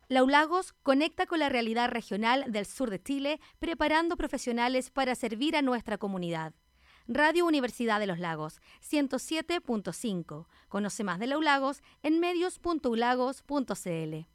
LAULAGOS conecta con la realidad regional del sur de Chile, preparando profesionales para servir a nuestra comunidad. Radio Universidad de los Lagos, 107.5. Conoce más de LAULAGOS en medios.ulagos.cl.